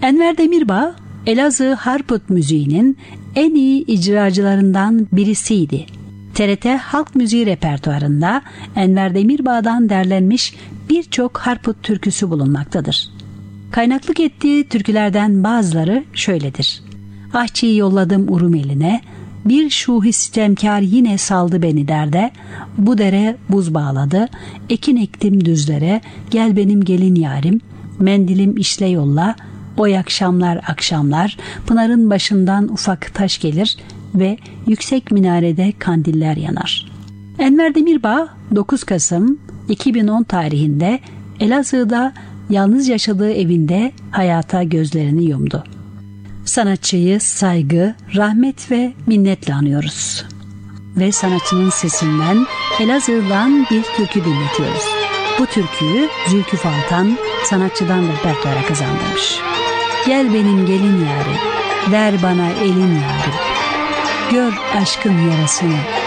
Enver Demirbağ, Elazığ Harput müziğinin en iyi icracılarından birisiydi. TRT Halk Müziği repertuarında Enver Demirbağ'dan derlenmiş birçok Harput türküsü bulunmaktadır. Kaynaklık ettiği türkülerden bazıları şöyledir. Ahçıyı yolladım Urum eline, bir şuhi sitemkar yine saldı beni derde, bu dere buz bağladı, ekin ektim düzlere, gel benim gelin yarim, mendilim işle yolla, oy akşamlar akşamlar, pınarın başından ufak taş gelir ve yüksek minarede kandiller yanar. Enver Demirbağ 9 Kasım 2010 tarihinde Elazığ'da yalnız yaşadığı evinde hayata gözlerini yumdu. Sanatçıyı saygı, rahmet ve minnetle anıyoruz. Ve sanatçının sesinden Elazığ'dan bir türkü dinletiyoruz. Bu türküyü Zülküf Altan sanatçıdan repertuara kazandırmış. Gel benim gelin yarim, ver bana elin yarim. Gör aşkın yarasını,